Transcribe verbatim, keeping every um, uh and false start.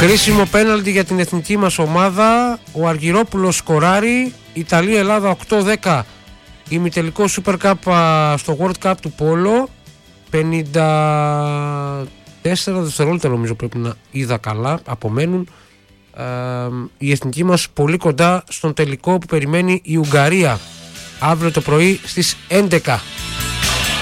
Κρίσιμο πέναλτι για την εθνική μας ομάδα. Ο Αργυρόπουλος σκοράρει. Ιταλία-Ελλάδα οκτώ δέκα. Ημιτελικό Super Cup στο World Cup του Πόλο. πενήντα τέσσερα δευτερόλεπτα νομίζω πρέπει να είδα καλά. Απομένουν. Ε, η εθνική μας πολύ κοντά στον τελικό που περιμένει η Ουγγαρία αύριο το πρωί στις έντεκα.